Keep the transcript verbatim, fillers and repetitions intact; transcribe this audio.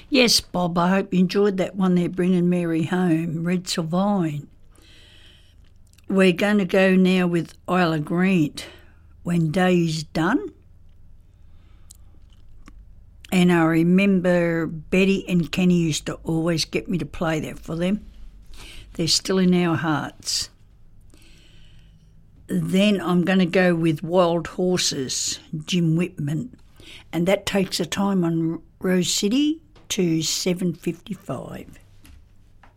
Yes, Bob, I hope you enjoyed that one there, Bringing Mary Home, Red Sylvine. We're going to go now with Isla Grant, When Day's Done. And I remember Betty and Kenny used to always get me to play that for them. They're still in our hearts. Then I'm going to go with Wild Horses, Jim Whitman. And that takes the time on Rose City to seven fifty-five.